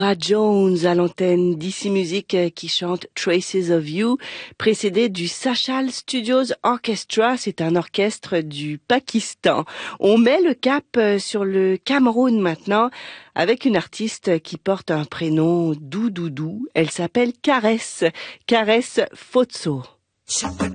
Jones à l'antenne d'Ici Musique qui chante Traces of You, précédé du Sachal Studios Orchestra, c'est un orchestre du Pakistan. On met le cap sur le Cameroun maintenant avec une artiste qui porte un prénom doux. Elle s'appelle Caresse Fotso.